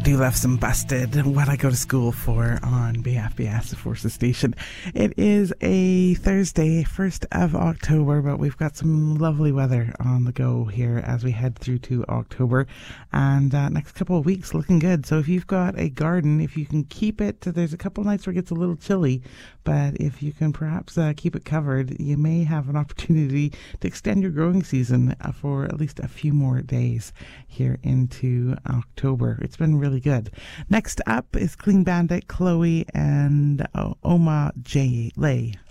do love some Busted, What I Go to School For on BFBS, the Forces Station. It is a Thursday, 1st of October, but we've got some lovely weather on the go here as we head through to October, and next couple of weeks looking good. So if you've got a garden, if you can keep it, there's a couple of nights where it gets a little chilly, but if you can perhaps keep it covered, you may have an opportunity to extend your growing season for at least a few more days here into October. It's been really good. Next up is Clean Bandit, Chloe, and Oma J. Lay.